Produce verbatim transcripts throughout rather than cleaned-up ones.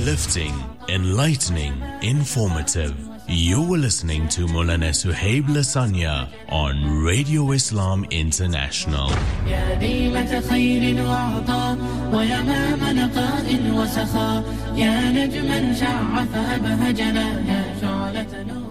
Uplifting, enlightening, informative. You were listening to Maulana Suhaib Lasanya on Radio Islam International. يا ديمة خير وعطاء ويمام نقاء وسخاء يا نجما شع فأبهجنا يا شعلة نور.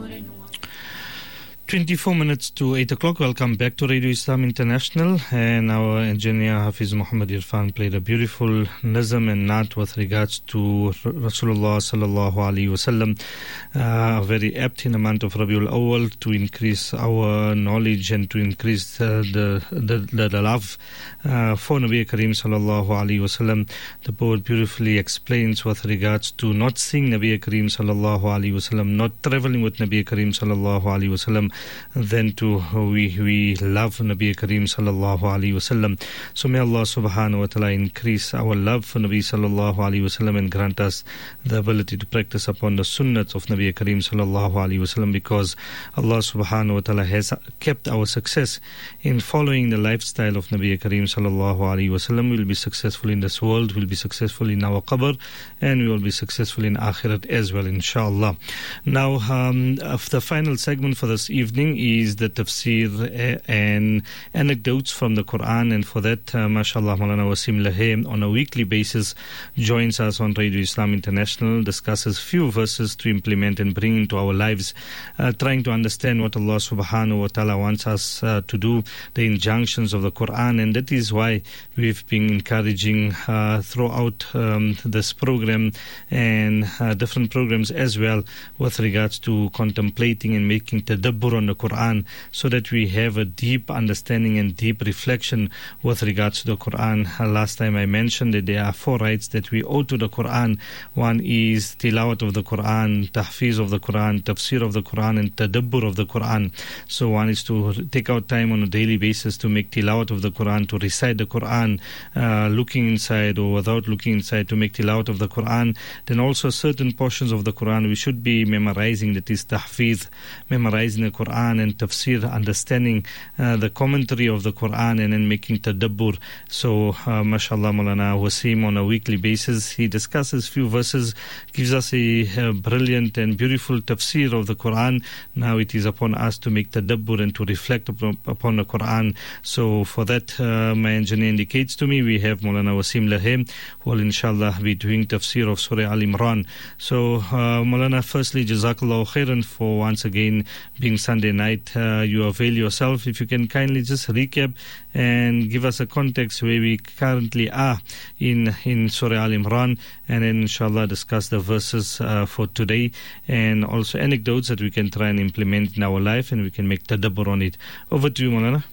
twenty-four minutes to eight o'clock. Welcome back to Radio Islam International. And our engineer Hafiz Muhammad Irfan played a beautiful nazm and naat with regards to Rasulullah sallallahu alaihi wasallam. Uh, very apt in the month of Rabiul Awwal to increase our knowledge and to increase uh, the, the, the the love uh, for Nabi Kareem sallallahu alaihi wasallam. The poet beautifully explains with regards to not seeing Nabi Kareem sallallahu alaihi wasallam, not traveling with Nabi Kareem sallallahu alaihi wasallam, then to we we love Nabi Kareem sallallahu alaihi wasallam. So may Allah subhanahu wa ta'ala increase our love for Nabi sallallahu alaihi wasallam and grant us the ability to practice upon the sunnats of Nabi Kareem sallallahu alaihi wasallam, because Allah subhanahu wa ta'ala has kept our success in following the lifestyle of Nabi Kareem sallallahu alaihi wasallam. We will be successful in this world, we will be successful in our qabr, and we will be successful in akhirat as well, inshallah. Now um, of the final segment for this evening is the tafsir and anecdotes from the Quran, and for that uh, mashallah Maulana Wasim Lahe on a weekly basis joins us on Radio Islam International, discusses few verses to implement and bring into our lives, uh, trying to understand what Allah subhanahu wa ta'ala wants us uh, to do, the injunctions of the Quran. And that is why we've been encouraging uh, throughout um, this program and uh, different programs as well with regards to contemplating and making tadabbur on the Quran, so that we have a deep understanding and deep reflection with regards to the Quran. Uh, last time I mentioned that there are four rights that we owe to the Quran. One is tilawat of the Quran, tahfiz of the Quran, tafsir of the Quran, and tadabbur of the Quran. So one is to take out time on a daily basis to make tilawat of the Quran, to recite the Quran, uh, looking inside or without looking inside, to make tilawat of the Quran. Then also certain portions of the Quran we should be memorizing, that is tahfiz, memorizing the Quran, and tafsir, understanding uh, the commentary of the Quran, and then making tadabbur. So uh, mashallah Maulana Wasim on a weekly basis, he discusses few verses, gives us a, a brilliant and beautiful tafsir of the Quran. Now it is upon us to make tadabbur and to reflect upon, upon the Quran. So for that uh, my engineer indicates to me we have Maulana Wasim Lahe, who will inshallah be doing tafsir of Surah Al Imran. So uh, Maulana, firstly Jazakallahu khairan for once again being Sunday night. Uh, you avail yourself. If you can kindly just recap and give us a context where we currently are in in Surah Al Imran, and then inshallah discuss the verses uh, for today, and also anecdotes that we can try and implement in our life, and we can make tadabbur on it. Over to you, Maulana.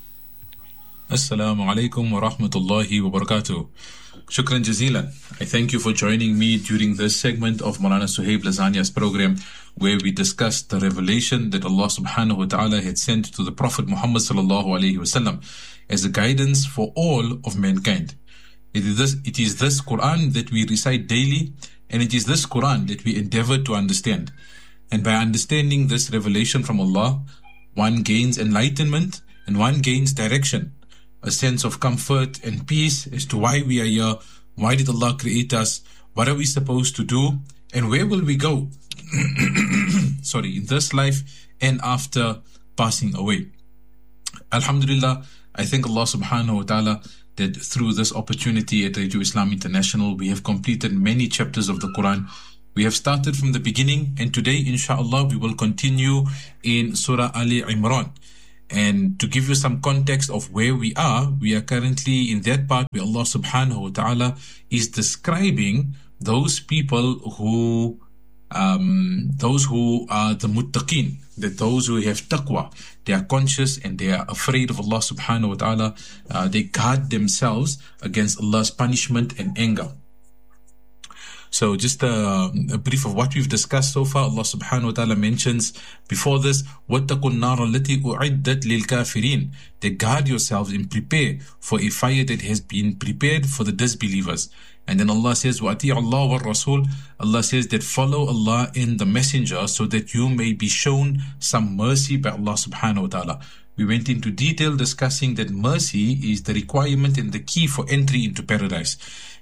Assalamu alaikum wa rahmatullahi wa barakatuh. Shukran jazilan. I thank you for joining me during this segment of Maulana Suhaib Lasania's program, where we discuss the revelation that Allah subhanahu wa ta'ala had sent to the Prophet Muhammad sallallahu alayhi wasallam as a guidance for all of mankind. It is this, it is this Quran that we recite daily, and it is this Quran that we endeavor to understand. And by understanding this revelation from Allah, one gains enlightenment and one gains direction, a sense of comfort and peace as to why we are here, why did Allah create us, what are we supposed to do, and where will we go sorry in this life and after passing away. Alhamdulillah, I thank Allah subhanahu wa ta'ala that through this opportunity at Radio Islam International we have completed many chapters of the Quran. We have started from the beginning, and today inshallah we will continue in Surah Ali Imran. And to give you some context of where we are, we are currently in that part where Allah subhanahu wa ta'ala is describing those people who um, those who are the muttaqeen, that those who have taqwa, they are conscious and they are afraid of Allah subhanahu wa ta'ala. Uh, they guard themselves against Allah's punishment and anger. So just a, a brief of what we've discussed so far. Allah subhanahu wa ta'ala mentions before this, وَاتَّقُوا النَّارَ الَّتِي أُعِدَّتْ لِلْكَافِرِينَ. They guard yourselves and prepare for a fire that has been prepared for the disbelievers. And then Allah says, وَأَطِيعُوا اللَّهَ وَالرَّسُولَ. Allah says that follow Allah and the messenger so that you may be shown some mercy by Allah subhanahu wa ta'ala. We went into detail discussing that mercy is the requirement and the key for entry into paradise.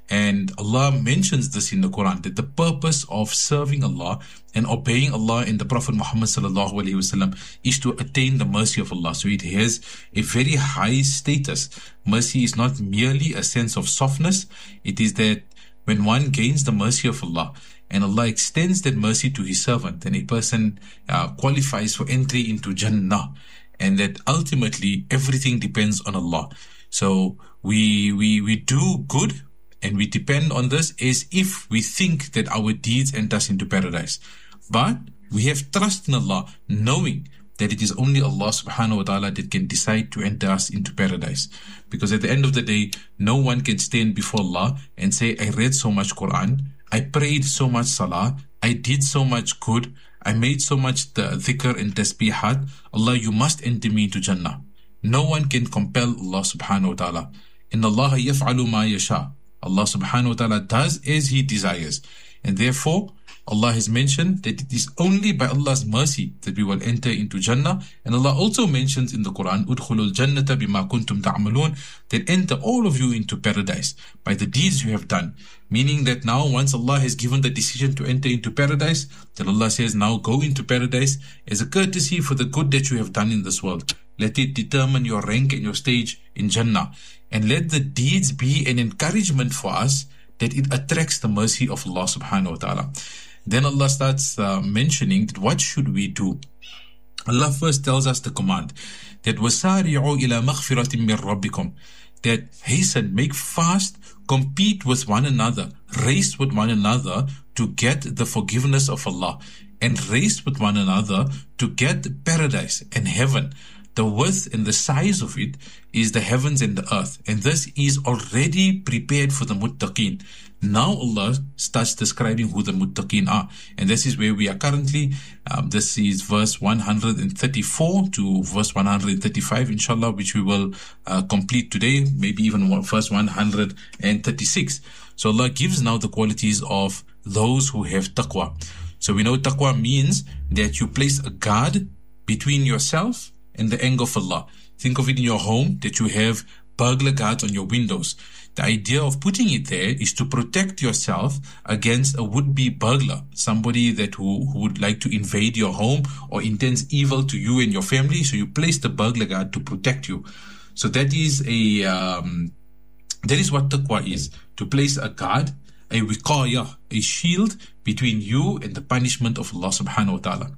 And Allah mentions this in the Quran, that the purpose of serving Allah and obeying Allah and the Prophet Muhammad sallallahu alaihi wasallam is to attain the mercy of Allah. So it has a very high status. Mercy is not merely a sense of softness. It is that when one gains the mercy of Allah and Allah extends that mercy to His servant, then a person uh, qualifies for entry into Jannah, and that ultimately everything depends on Allah. So we we we do good, and we depend on this as if we think that our deeds enter us into paradise. But we have trust in Allah, knowing that it is only Allah subhanahu wa ta'ala that can decide to enter us into paradise. Because at the end of the day, no one can stand before Allah and say, I read so much Quran, I prayed so much salah, I did so much good, I made so much dhikr and tasbihat, Allah, you must enter me into Jannah. No one can compel Allah subhanahu wa ta'ala. Inna Allah yaf'alu ma yasha. Allah subhanahu wa ta'ala does as He desires. And therefore, Allah has mentioned that it is only by Allah's mercy that we will enter into Jannah. And Allah also mentions in the Quran, Udkhulul Jannata bima kuntum ta'malun, that enter all of you into paradise by the deeds you have done. Meaning that now once Allah has given the decision to enter into paradise, then Allah says, now go into paradise as a courtesy for the good that you have done in this world. Let it determine your rank and your stage in Jannah. And let the deeds be an encouragement for us that it attracts the mercy of Allah subhanahu wa ta'ala. Then Allah starts uh, mentioning that what should we do? Allah first tells us the command that وَسَارِعُوا إِلَى مَغْفِرَةٍ مِّن رَبِّكُمْ, that hasten, make fast, compete with one another, race with one another to get the forgiveness of Allah, and race with one another to get paradise and heaven. The width and the size of it is the heavens and the earth. And this is already prepared for the muttaqeen. Now Allah starts describing who the muttaqeen are. And this is where we are currently. Um, this is verse one hundred thirty-four to verse one hundred thirty-five, inshallah, which we will uh, complete today, maybe even one, verse one hundred thirty-six. So Allah gives now the qualities of those who have taqwa. So we know taqwa means that you place a guard between yourself and the anger of Allah. Think of it in your home, that you have burglar guards on your windows. The idea of putting it there is to protect yourself against a would-be burglar, somebody that who, who would like to invade your home or intends evil to you and your family. So you place the burglar guard to protect you. So that is a um, that is what taqwa is, to place a guard, a wiqaya, a shield between you and the punishment of Allah subhanahu wa ta'ala.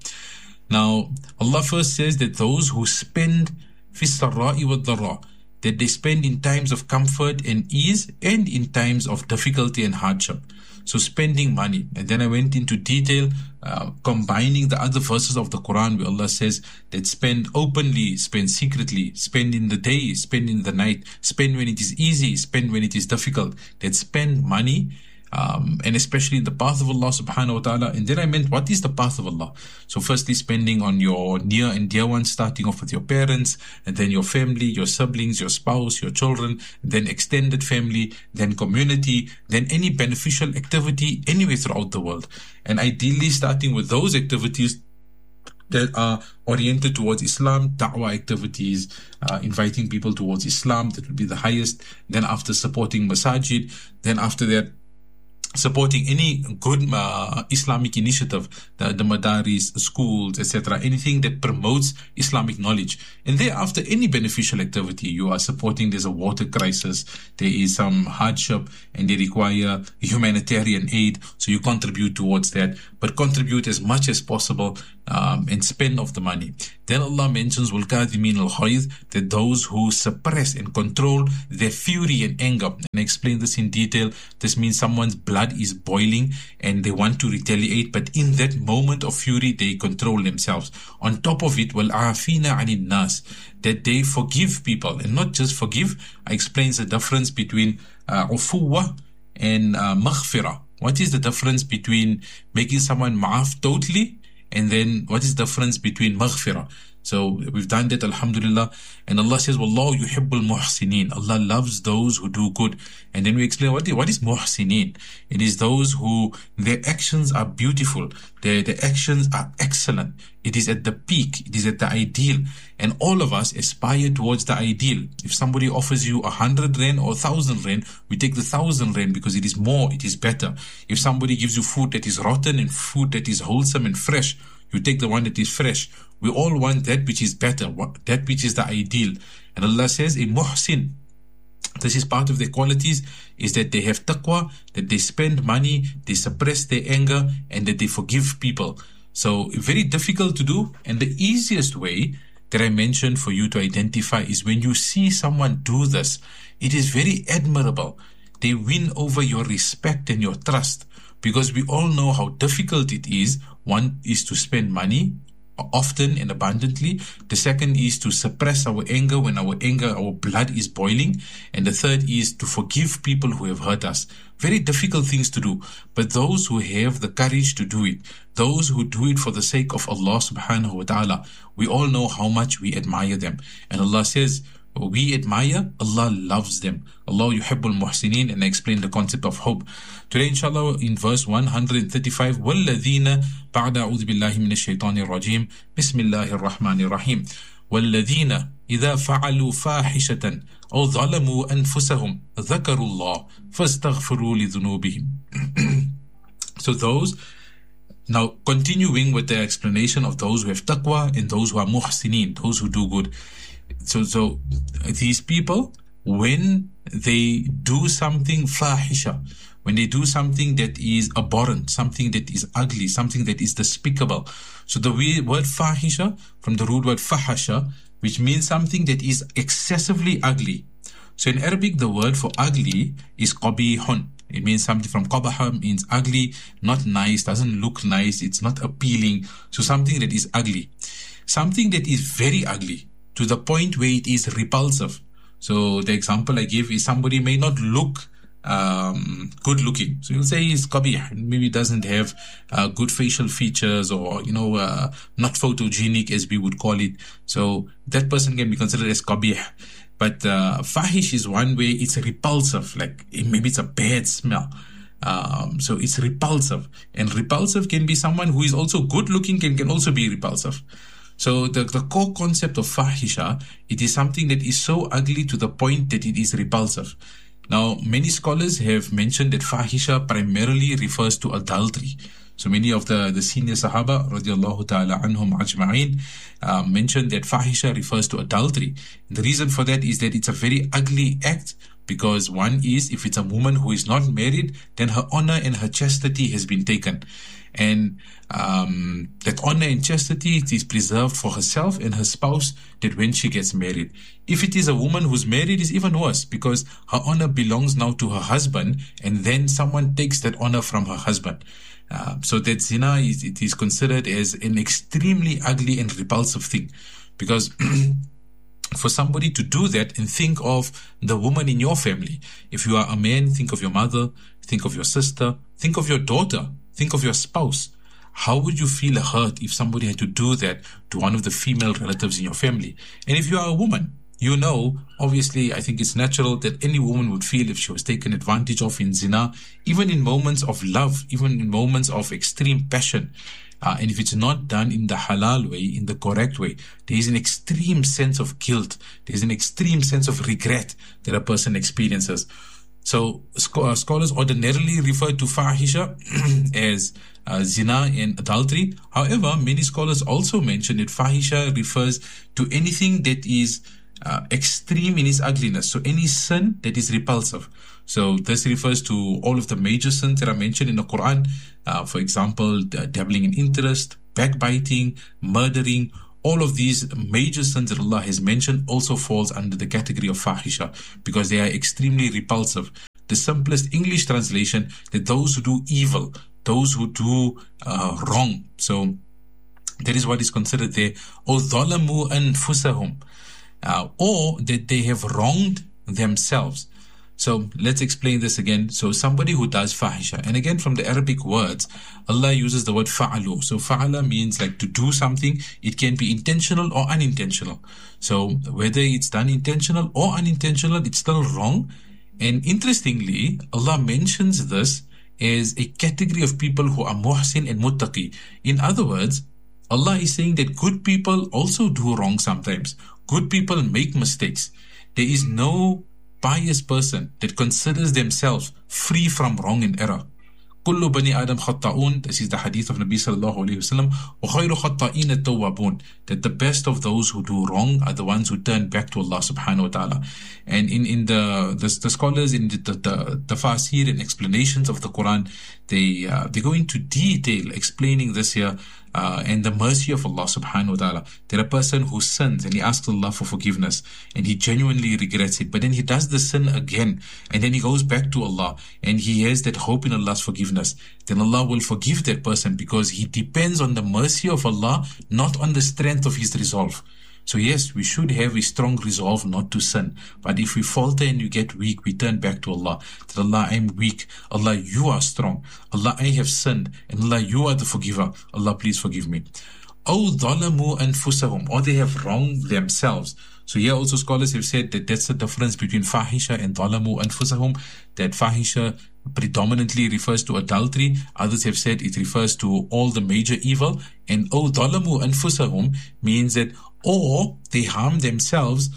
Now, Allah first says that those who spend fi sarra'i wa dharra, that they spend in times of comfort and ease and in times of difficulty and hardship. So spending money. And then I went into detail, uh, combining the other verses of the Quran where Allah says that spend openly, spend secretly, spend in the day, spend in the night, spend when it is easy, spend when it is difficult. That spend money, Um, and especially in the path of Allah subhanahu wa ta'ala. And then I meant, what is the path of Allah? So firstly, spending on your near and dear ones, starting off with your parents, and then your family, your siblings, your spouse, your children, then extended family, then community, then any beneficial activity anywhere throughout the world. And ideally starting with those activities that are oriented towards Islam, da'wah activities, uh, inviting people towards Islam, that would be the highest. Then after supporting masajid, then after that, supporting any good uh, Islamic initiative, the, the madaris, the schools, et cetera, anything that promotes Islamic knowledge. And thereafter, any beneficial activity you are supporting. There's a water crisis, there is some hardship, and they require humanitarian aid, so you contribute towards that. But contribute as much as possible um, and spend of the money. Then Allah mentions وَالْكَاظِمِينَ الْغَيْظَ, that those who suppress and control their fury and anger. And I explain this in detail. This means someone's blood is boiling and they want to retaliate, but in that moment of fury, they control themselves. On top of it, وَالْعَافِينَ عَنِ النَّاسِ, that they forgive people. And not just forgive, I explain the difference between uh, ufuwa and uh, maghfirah. What is the difference between making someone ma'af totally, and then what is the difference between maghfirah? So we've done that, alhamdulillah. And Allah says, Wallahu yuhibbul muhsineen. Allah loves those who do good. And then we explain what is, what is muhsineen. It is those who, their actions are beautiful. Their, their actions are excellent. It is at the peak. It is at the ideal. And all of us aspire towards the ideal. If somebody offers you a hundred rand or a thousand rand, we take the thousand rand because it is more, it is better. If somebody gives you food that is rotten and food that is wholesome and fresh, you take the one that is fresh. We all want that which is better, that which is the ideal. And Allah says, a muhsin, this is part of their qualities, is that they have taqwa, that they spend money, they suppress their anger, and that they forgive people. So very difficult to do. And the easiest way that I mentioned for you to identify is when you see someone do this, it is very admirable. They win over your respect and your trust, because we all know how difficult it is. One is to spend money often and abundantly. The second is to suppress our anger when our anger, our blood is boiling. And the third is to forgive people who have hurt us. Very difficult things to do. But those who have the courage to do it, those who do it for the sake of Allah subhanahu wa ta'ala, we all know how much we admire them. And Allah says, we admire, Allah loves them. Allah yuhibbul muhsineen, and I explain the concept of hope. Today, inshallah, in verse one thirty-five, وَالَّذِينَ بَعْدَ أَعُوذُ بِاللَّهِ مِنَ الشَّيْطَانِ الرَّجِيمِ بِسْمِ اللَّهِ الرَّحْمَنِ الرَّحِيمِ وَالَّذِينَ إِذَا فَعَلُوا فَاحِشَةً أَوْ ظَلَمُوا أَنفُسَهُمْ ذَكَرُوا اللَّهَ فَاسْتَغْفِرُوا لِذُنُوبِهِمْ. So those, now continuing with the explanation of those who have taqwa and those who are muhsineen, those who do good. So, so these people, when they do something fahisha, when they do something that is abhorrent, something that is ugly, something that is despicable. So the word fahisha, from the root word fahasha, which means something that is excessively ugly. So in Arabic, the word for ugly is qabihun. It means something from qabaha, means ugly, not nice, doesn't look nice, it's not appealing. So something that is ugly. Something that is very ugly, to the point where it is repulsive. So the example I give is somebody may not look um, good looking. So you'll say he's qabih, maybe doesn't have uh, good facial features, or, you know, uh, not photogenic as we would call it. So that person can be considered as qabih. But uh, fahish is one way it's repulsive, like maybe it's a bad smell. Um, so it's repulsive. And repulsive can be someone who is also good looking, can, can also be repulsive. So the, the core concept of fahisha, it is something that is so ugly to the point that it is repulsive. Now, many scholars have mentioned that fahisha primarily refers to adultery. So many of the, the senior Sahaba, radiallahu ta'ala anhum ajma'in, uh, mentioned that fahisha refers to adultery. And the reason for that is that it's a very ugly act, because one is, if it's a woman who is not married, then her honor and her chastity has been taken. And um, that honor and chastity is preserved for herself and her spouse, that when she gets married. If it is a woman who's married, it's even worse, because her honor belongs now to her husband, and then someone takes that honor from her husband. Uh, so that zina is, it is considered as an extremely ugly and repulsive thing, because for somebody to do that and think of the woman in your family. If you are a man, think of your mother, think of your sister, think of your daughter, think of your spouse. How would you feel hurt if somebody had to do that to one of the female relatives in your family? And if you are a woman, you know, obviously, I think it's natural that any woman would feel if she was taken advantage of in zina, even in moments of love, even in moments of extreme passion. Uh, and if it's not done in the halal way, in the correct way, there is an extreme sense of guilt. There's an extreme sense of regret that a person experiences. So uh, scholars ordinarily refer to fahisha as uh, zina and adultery. However, many scholars also mention that fahisha refers to anything that is uh, extreme in its ugliness. So any sin that is repulsive. So this refers to all of the major sins that are mentioned in the Quran. Uh, for example, dabbling in interest, backbiting, murdering. All of these major sins that Allah has mentioned also falls under the category of fahisha, because they are extremely repulsive. The simplest English translation, that those who do evil, those who do uh, wrong. So that is what is considered there. Or ظَلَمُوا أَنفُسَهُمْ, uh, or that they have wronged themselves. So let's explain this again. So somebody who does fahisha, and again from the Arabic words, Allah uses the word fa'alu. So fa'ala means like to do something. It can be intentional or unintentional. So whether it's done intentional or unintentional, it's still wrong. And interestingly, Allah mentions this as a category of people who are muhsin and muttaqi. In other words, Allah is saying that good people also do wrong sometimes. Good people make mistakes. There is no pious person that considers themselves free from wrong and error. كل بني آدم خطاؤون. This is the hadith of Nabi sallallahu alayhi wasallam. وخير خطائين التوابون. That the best of those who do wrong are the ones who turn back to Allah subhanahu wa ta'ala. And in, in the, the the scholars in the the, the tafasir and explanations of the Quran, they uh, they go into detail explaining this here. Uh, and the mercy of Allah subhanahu wa ta'ala. There a person who sins and he asks Allah for forgiveness and he genuinely regrets it, but then he does the sin again and then he goes back to Allah and he has that hope in Allah's forgiveness. Then Allah will forgive that person because he depends on the mercy of Allah, not on the strength of his resolve. So yes, we should have a strong resolve not to sin. But if we falter and we get weak, we turn back to Allah. That Allah, I am weak. Allah, you are strong. Allah, I have sinned. And Allah, you are the forgiver. Allah, please forgive me. أَوْ ظَلَمُوا أَنفُسَهُمْ. Or they have wronged themselves. So here also scholars have said that that's the difference between fahisha and ظَلَمُوا أَنفُسَهُمْ. That fahisha predominantly refers to adultery. Others have said it refers to all the major evil. And أَوْ ظَلَمُوا أَنفُسَهُمْ means that or they harm themselves,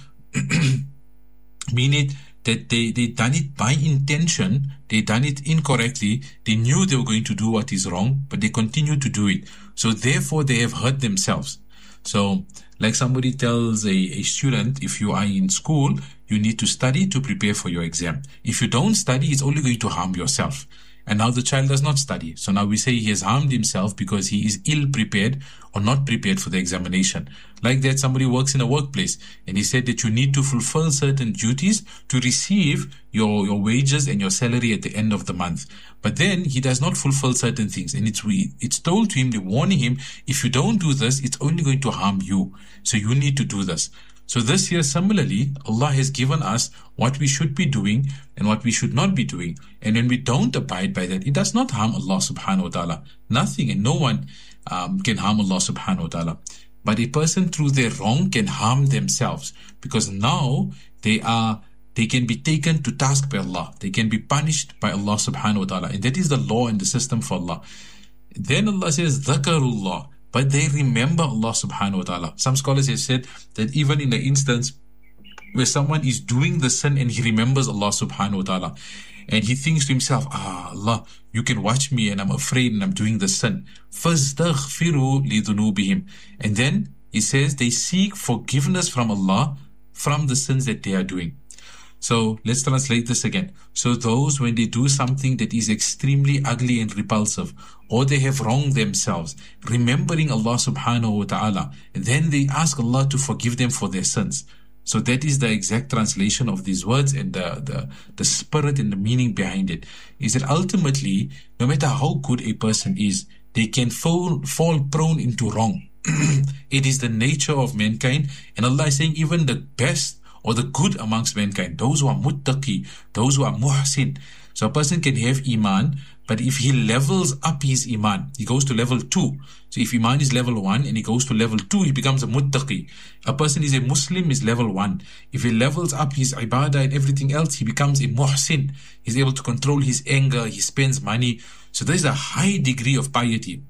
meaning that they, they done it by intention, they done it incorrectly, they knew they were going to do what is wrong, but they continue to do it. So therefore they have hurt themselves. So like somebody tells a, a student, if you are in school, you need to study to prepare for your exam. If you don't study, it's only going to harm yourself. And now the child does not study. So now we say he has harmed himself because he is ill prepared or not prepared for the examination. Like that, somebody works in a workplace and he said that you need to fulfill certain duties to receive your, your wages and your salary at the end of the month. But then he does not fulfill certain things. And it's, it's told to him, they're warning him, if you don't do this, it's only going to harm you. So you need to do this. So this year, similarly, Allah has given us what we should be doing and what we should not be doing. And when we don't abide by that, it does not harm Allah subhanahu wa ta'ala. Nothing and no one um, can harm Allah subhanahu wa ta'ala. But a person through their wrong can harm themselves because now they are, they can be taken to task by Allah. They can be punished by Allah subhanahu wa ta'ala. And that is the law and the system for Allah. Then Allah says, ذَكَرُ but they remember Allah subhanahu wa ta'ala. Some scholars have said that even in the instance where someone is doing the sin and he remembers Allah subhanahu wa ta'ala and he thinks to himself, ah, Allah, you can watch me and I'm afraid and I'm doing the sin. فَاسْتَغْفِرُوا لِذُنُوبِهِمْ. And then he says they seek forgiveness from Allah from the sins that they are doing. So let's translate this again. So those, when they do something that is extremely ugly and repulsive, or they have wronged themselves, remembering Allah subhanahu wa ta'ala, then they ask Allah to forgive them for their sins. So that is the exact translation of these words, and the, the, the spirit and the meaning behind it is that ultimately, no matter how good a person is, they can fall, fall prone into wrong. It is the nature of mankind, and Allah is saying even the best or the good amongst mankind, those who are muttaqi, those who are muhsin. So a person can have iman, but if he levels up his iman, he goes to level two. So if iman is level one and he goes to level two, he becomes a muttaqi. A person is a Muslim, is level one. If he levels up his ibadah and everything else, he becomes a muhsin. He's able to control his anger, he spends money. So there is a high degree of piety.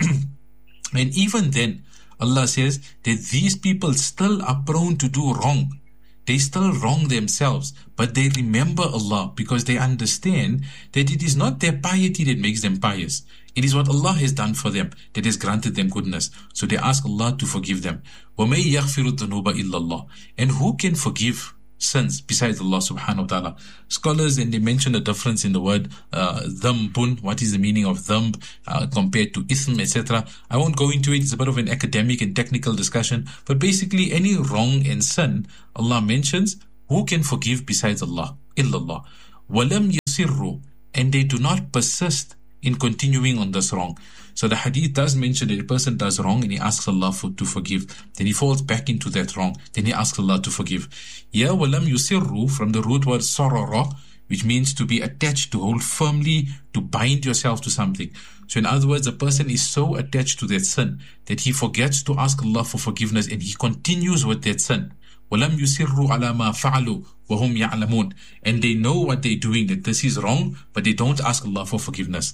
And even then, Allah says that these people still are prone to do wrong. They still wrong themselves, but they remember Allah because they understand that it is not their piety that makes them pious. It is what Allah has done for them that has granted them goodness. So they ask Allah to forgive them. وَمَن يَغْفِرُ الذُّنُوبَ إِلَّا اللَّهِ. And who can forgive sins besides Allah subhanahu wa ta'ala? Scholars, and they mention the difference in the word uh, dhambun, what is the meaning of dhamb uh, compared to ithm, et cetera. I won't go into it, it's a bit of an academic and technical discussion, but basically any wrong and sin, Allah mentions, who can forgive besides Allah? Illallah. وَلَمْ يُسِرُّوا. And they do not persist in continuing on this wrong. So the hadith does mention that a person does wrong and he asks Allah for, to forgive. Then he falls back into that wrong. Then he asks Allah to forgive. Ya walam yusirru, from the root word sarara, which means to be attached, to hold firmly, to bind yourself to something. So in other words, a person is so attached to that sin that he forgets to ask Allah for forgiveness and he continues with that sin. وَلَمْ يُسِرُّوا عَلَى مَا فَعَلُوا وَهُمْ يَعْلَمُونَ. And they know what they're doing, that this is wrong, but they don't ask Allah for forgiveness.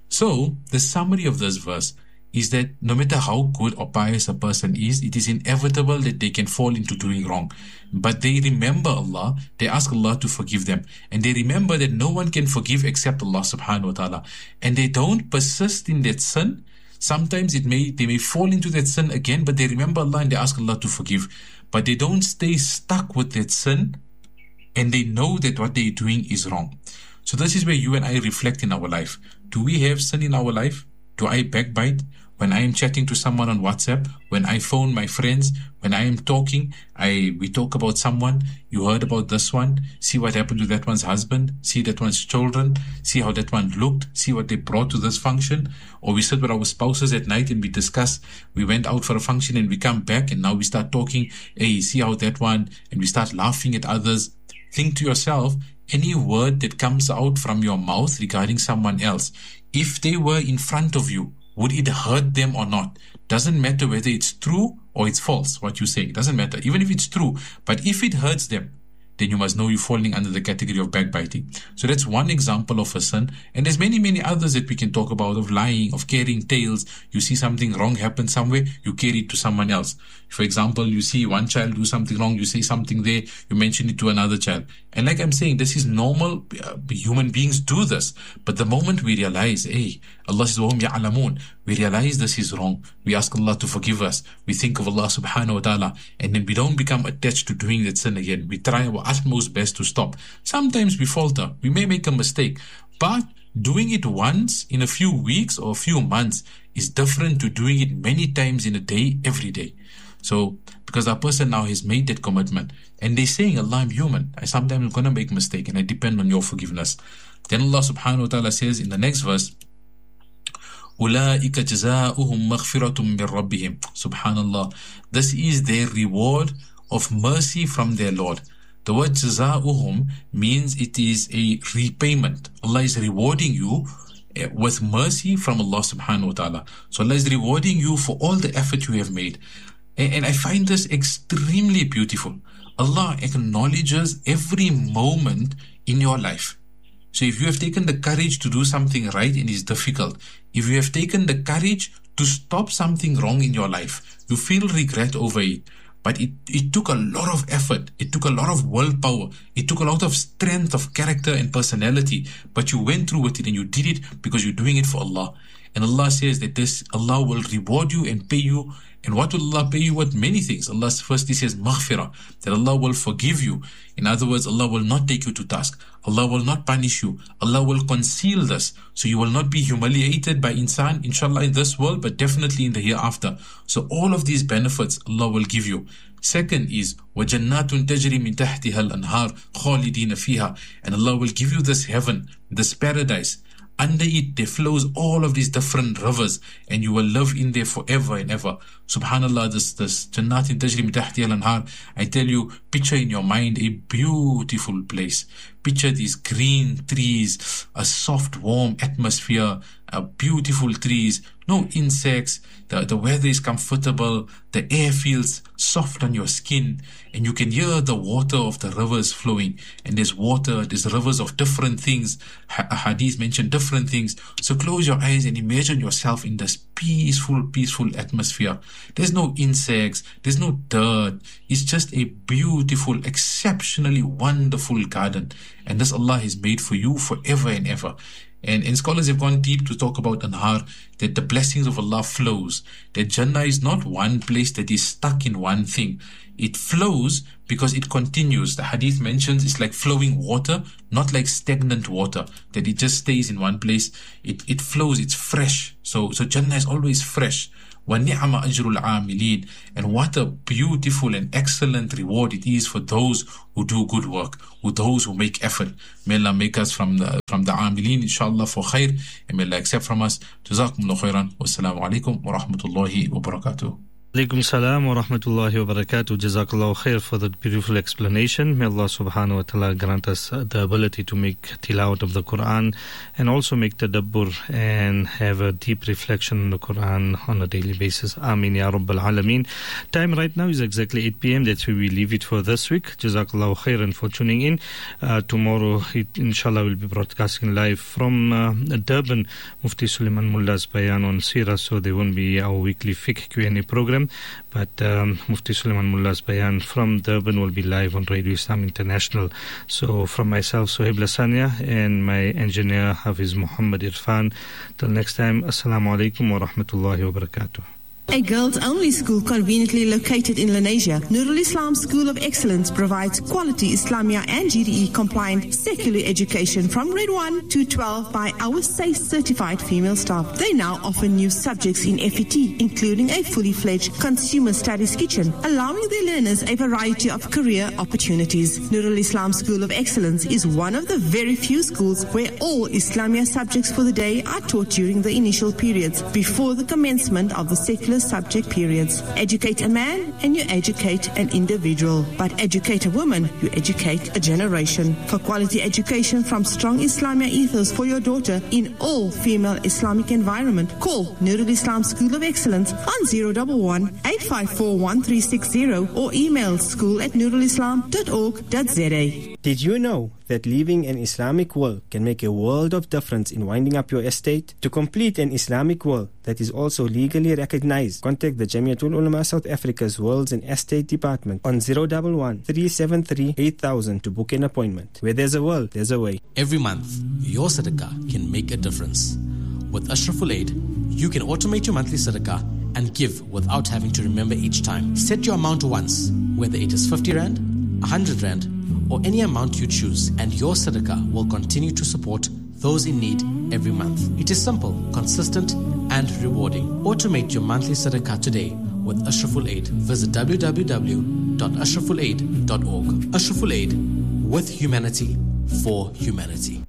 So the summary of this verse is that no matter how good or pious a person is, it is inevitable that they can fall into doing wrong. But they remember Allah, they ask Allah to forgive them. And they remember that no one can forgive except Allah subhanahu wa ta'ala. And they don't persist in that sin. Sometimes it may they may fall into that sin again, but they remember Allah and they ask Allah to forgive. But they don't stay stuck with that sin, and they know that what they're doing is wrong. So this is where you and I reflect in our life. Do we have sin in our life? Do I backbite? When I am chatting to someone on WhatsApp, when I phone my friends, when I am talking, I we talk about someone, you heard about this one, see what happened to that one's husband, see that one's children, see how that one looked, see what they brought to this function. Or we sit with our spouses at night and we discuss, we went out for a function and we come back and now we start talking, hey, see how that one, and we start laughing at others. Think to yourself, any word that comes out from your mouth regarding someone else, if they were in front of you, would it hurt them or not? Doesn't matter whether it's true or it's false, what you say. It doesn't matter, even if it's true. But if it hurts them, then you must know you're falling under the category of backbiting. So that's one example of a sin. And there's many, many others that we can talk about, of lying, of carrying tales. You see something wrong happen somewhere, you carry it to someone else. For example, you see one child do something wrong, you say something there, you mention it to another child. And like I'm saying, this is normal. Uh, human beings do this. But the moment we realize, hey, Allah says, وَهُمْ يَعْلَمُونَ, we realize this is wrong. We ask Allah to forgive us. We think of Allah subhanahu wa ta'ala. And then we don't become attached to doing that sin again. We try our utmost best to stop. Sometimes we falter. We may make a mistake. But doing it once in a few weeks or a few months is different to doing it many times in a day, every day. So, because our person now has made that commitment, and they're saying, Allah, I'm human. I sometimes am going to make a mistake, and I depend on your forgiveness. Then Allah subhanahu wa ta'ala says in the next verse, أُولَٰئِكَ جَزَاؤُهُمْ مَغْفِرَةٌ مِّن رَبِّهِمْ. Subhanallah. This is their reward of mercy from their Lord. The word جَزَاؤُهُمْ means it is a repayment. Allah is rewarding you with mercy from Allah subhanahu wa ta'ala. So Allah is rewarding you for all the effort you have made. And I find this extremely beautiful. Allah acknowledges every moment in your life. So if you have taken the courage to do something right and it's difficult, if you have taken the courage to stop something wrong in your life, you feel regret over it. But it, it took a lot of effort. It took a lot of willpower. It took a lot of strength of character and personality. But you went through with it and you did it because you're doing it for Allah. And Allah says that this, Allah will reward you and pay you. And what will Allah pay you with? Many things. Allah firstly says maghfirah, that Allah will forgive you. In other words, Allah will not take you to task. Allah will not punish you. Allah will conceal this. So you will not be humiliated by insan, inshallah, in this world, but definitely in the hereafter. So all of these benefits Allah will give you. Second is وَجَنَّاتٌ تَجْرِي مِن تَحْتِهَا الْأَنْهَارُ خَالِدِينَ فِيهَا. And Allah will give you this heaven, this paradise. Under it there flows all of these different rivers, and you will live in there forever and ever. Subhanallah, this this Jannatin Tajri min tahtiha al-anhar. I tell you, picture in your mind a beautiful place. Picture these green trees, a soft, warm atmosphere, uh, beautiful trees, no insects. The, the weather is comfortable. The air feels soft on your skin, and you can hear the water of the rivers flowing. And there's water, there's rivers of different things. Ha- hadith mentioned different things. So close your eyes and imagine yourself in this peaceful, peaceful atmosphere. There's no insects, there's no dirt. It's just a beautiful, exceptionally wonderful garden. And this Allah has made for you forever and ever. And, and scholars have gone deep to talk about Anhar, that the blessings of Allah flows. That Jannah is not one place that is stuck in one thing. It flows because it continues. The hadith mentions it's like flowing water, not like stagnant water, that it just stays in one place. It it flows, it's fresh. So so Jannah is always fresh. وَنِعْمَ أَجْرُ الْعَامِلِينَ. And what a beautiful and excellent reward it is for those who do good work, who those who make effort. May Allah make us from the from the amilin, inshallah, for khair, and may Allah accept from us. Jazakumullah khairan. Wassalamu alaikum wa rahmatullahi wa barakatuh. Alaikum salam wa rahmatullahi wa barakatuh. Jazakallahu khair for that beautiful explanation. May Allah subhanahu wa ta'ala grant us the ability to make tilawat of the Quran and also make tadabbur and have a deep reflection on the Quran on a daily basis. Ameen ya Rabbal Alameen. Time right now is exactly eight p.m. That's where we leave it for this week. Jazakallahu khairan for tuning in. Uh, tomorrow, it, inshallah, we'll be broadcasting live from uh, Durban, Mufti Sulaiman Mulla's bayan on Sirah, so there won't be our weekly fiqh Q and A program. But um, Mufti Sulaiman Mulla's bayan from Durban will be live on Radio Islam International. So from myself, Suhaib Lasanya, and my engineer, Hafiz Muhammad Irfan, till next time, Assalamu alaikum wa rahmatullahi wa barakatuh. A girls-only school conveniently located in Lenasia, Nurul Islam School of Excellence provides quality Islamia and G D E-compliant secular education from grade one to twelve by our SAFE certified female staff. They now offer new subjects in F E T, including a fully fledged consumer studies kitchen, allowing their learners a variety of career opportunities. Nurul Islam School of Excellence is one of the very few schools where all Islamia subjects for the day are taught during the initial periods before the commencement of the secular subject periods. Educate a man and you educate an individual, but educate a woman, you educate a generation. For quality education from strong Islamia ethos for your daughter in all female Islamic environment, call Nurul Islam School of Excellence on zero one one, eight five four, one three six zero or email school at nurulislam dot org dot z a. Did you know that leaving an Islamic will can make a world of difference in winding up your estate? To complete an Islamic will that is also legally recognized, contact the Jamiatul Ulama South Africa's Wills and Estate Department on zero one one, three seven three, eight thousand to book an appointment. Where there's a will, there's a way. Every month, your sadaqah can make a difference. With Ashraful Aid, you can automate your monthly sadaqah and give without having to remember each time. Set your amount once, whether it is fifty rand, one hundred rand, or any amount you choose, and your sadaqah will continue to support those in need every month. It is simple, consistent, and rewarding. Automate your monthly sadaqah today with Ashraful Aid. Visit w w w dot ashraful aid dot org. Ashraful Aid, with humanity, for humanity.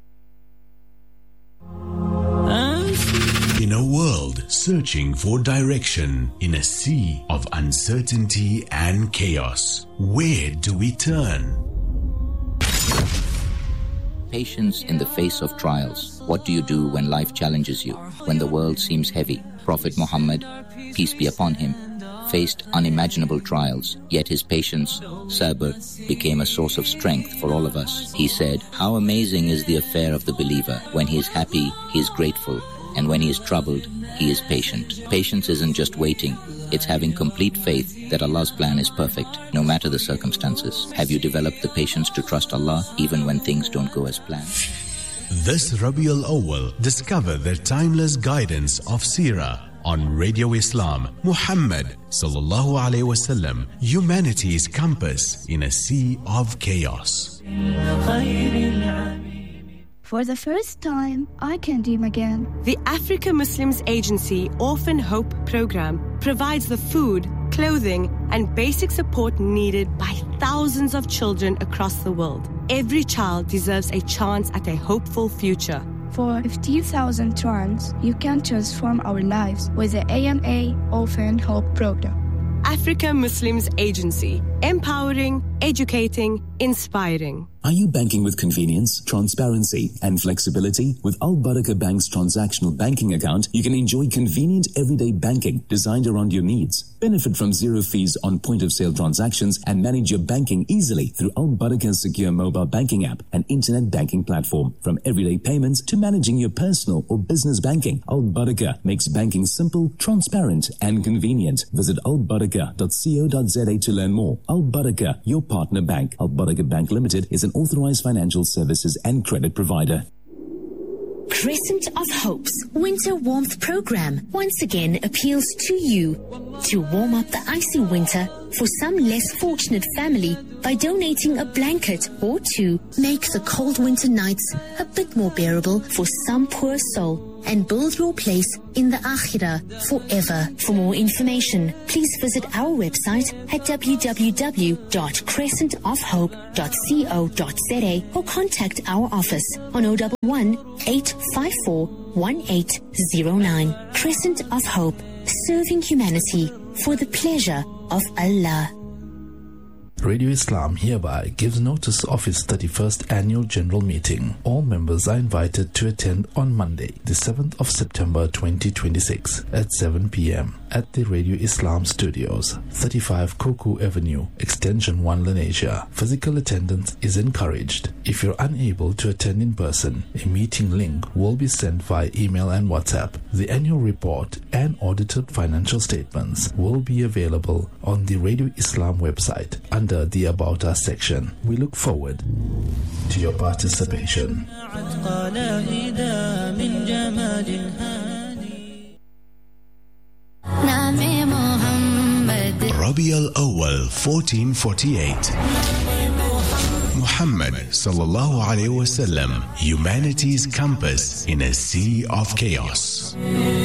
In a world searching for direction, in a sea of uncertainty and chaos, where do we turn? Patience in the face of trials. What do you do when life challenges you? When the world seems heavy? Prophet Muhammad, peace be upon him, faced unimaginable trials, yet his patience, sabr, became a source of strength for all of us. He said, "How amazing is the affair of the believer. When he is happy, he is grateful, and when he is troubled, he is patient." Patience isn't just waiting. It's having complete faith that Allah's plan is perfect, no matter the circumstances. Have you developed the patience to trust Allah even when things don't go as planned? This Rabiul Awwal, discover the timeless guidance of Sirah on Radio Islam. Muhammad sallallahu alaihi wasallam, humanity's compass in a sea of chaos. For the first time, I can dream again. The Africa Muslims Agency Orphan Hope Program provides the food, clothing, and basic support needed by thousands of children across the world. Every child deserves a chance at a hopeful future. For fifteen thousand rands, you can transform our lives with the A M A Orphan Hope Program. Africa Muslims Agency, empowering, educating, inspiring. Are you banking with convenience, transparency, and flexibility? With Al Barakah Bank's transactional banking account, you can enjoy convenient everyday banking designed around your needs. Benefit from zero fees on point-of-sale transactions and manage your banking easily through Al Barakah's secure mobile banking app and internet banking platform. From everyday payments to managing your personal or business banking, Al Barakah makes banking simple, transparent, and convenient. Visit al barakah dot co dot z a to learn more. Al Barakah, your partner bank. Al Barakah Bank Limited is an authorized financial services and credit provider. Crescent of Hope's Winter Warmth Program once again appeals to you to warm up the icy winter for some less fortunate family by donating a blanket or two. Make the cold winter nights a bit more bearable for some poor soul and build your place in the Akhirah forever. For more information, please visit our website at w w w dot crescent of hope dot co dot z a or contact our office on zero one one, eight five four, one eight zero nine. Crescent of Hope, serving humanity for the pleasure of Allah. Radio Islam hereby gives notice of its thirty-first annual general meeting. All members are invited to attend on Monday, the seventh of September twenty twenty-six at seven p.m. at the Radio Islam Studios, thirty-five Koku Avenue, Extension one, Lenasia. Physical attendance is encouraged. If you're unable to attend in person, a meeting link will be sent via email and WhatsApp. The annual report and audited financial statements will be available on the Radio Islam website under the About Us section. We look forward to your participation. Rabi al-Awwal fourteen forty-eight. Muhammad sallallahu alayhi wasallam, humanity's compass in a sea of chaos.